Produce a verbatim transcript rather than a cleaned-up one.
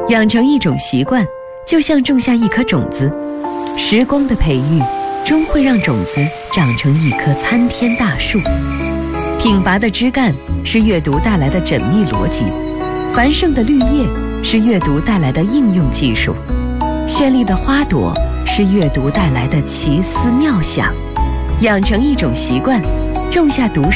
养成一种习惯，就像种下一颗种子，时光的培育终会让种子长成一棵参天大树。挺拔的枝干是阅读带来的缜密逻辑，繁盛的绿叶是阅读带来的应用技术，绚丽的花朵是阅读带来的奇思妙想。养成一种习惯，种下读书